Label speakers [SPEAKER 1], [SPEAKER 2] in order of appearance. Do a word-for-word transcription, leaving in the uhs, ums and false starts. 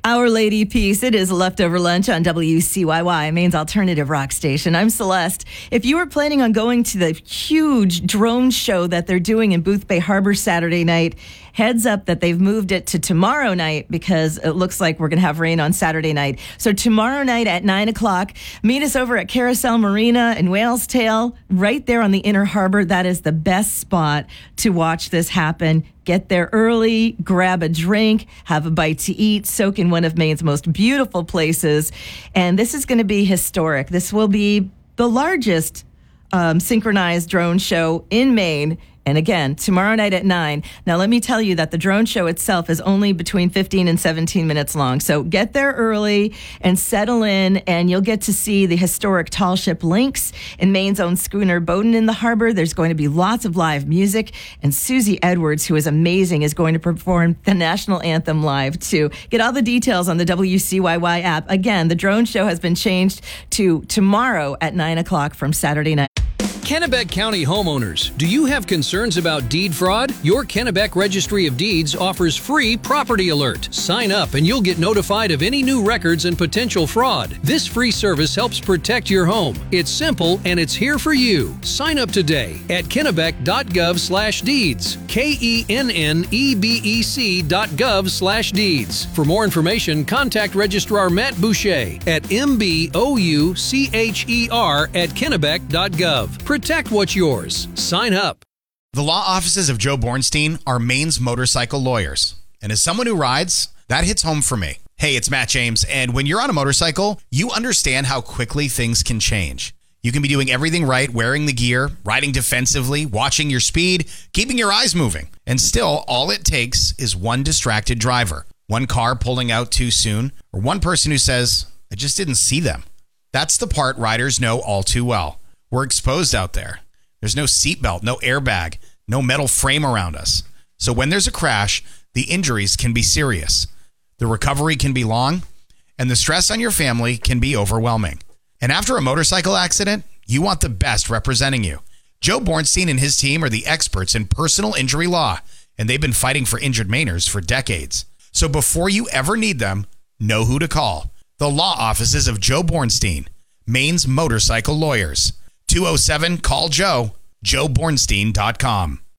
[SPEAKER 1] Our Lady Peace. It is Leftover Lunch on W C Y Y, Maine's alternative rock station. I'm Celeste. If you were planning on going to the huge drone show that they're doing in Boothbay Harbor Saturday night, heads up that they've moved it to tomorrow night because it looks like we're going to have rain on Saturday night. So tomorrow night at nine o'clock, meet us over at Carousel Marina in Whale's Tail, right there on the Inner Harbor. That is the best spot to watch this happen. Get there early, grab a drink, have a bite to eat, soak in one of Maine's most beautiful places. And this is going to be historic. This will be the largest um, synchronized drone show in Maine. And again, tomorrow night at nine. Now, let me tell you that the drone show itself is only between fifteen and seventeen minutes long. So get there early and settle in, and you'll get to see the historic tall ship Lynx and Maine's own schooner Bowdoin in the harbor. There's going to be lots of live music, and Susie Edwards, who is amazing, is going to perform the national anthem live, too. Get all the details on the W C Y Y app. Again, the drone show has been changed to tomorrow at nine o'clock from Saturday night.
[SPEAKER 2] Kennebec County homeowners, do you have concerns about deed fraud? Your Kennebec Registry of Deeds offers free property alert. Sign up and you'll get notified of any new records and potential fraud. This free service helps protect your home. It's simple and it's here for you. Sign up today at kennebec.gov slash deeds. K E N N E B E C dot gov slash deeds. For more information, contact Registrar Matt Boucher at M B O U C H E R at kennebec dot gov. Protect what's yours. Sign up.
[SPEAKER 3] The law offices of Joe Bornstein are Maine's motorcycle lawyers. And as someone who rides, that hits home for me. Hey, it's Matt James, and when you're on a motorcycle, you understand how quickly things can change. You can be doing everything right, wearing the gear, riding defensively, watching your speed, keeping your eyes moving. And still, all it takes is one distracted driver, one car pulling out too soon, or one person who says, I just didn't see them. That's the part riders know all too well. We're exposed out there. There's no seatbelt, no airbag, no metal frame around us. So when there's a crash, the injuries can be serious. The recovery can be long, and the stress on your family can be overwhelming. And after a motorcycle accident, you want the best representing you. Joe Bornstein and his team are the experts in personal injury law, and they've been fighting for injured Mainers for decades. So before you ever need them, know who to call. The law offices of Joe Bornstein, Maine's motorcycle lawyers. two oh seven, call Joe, joe bornstein dot com.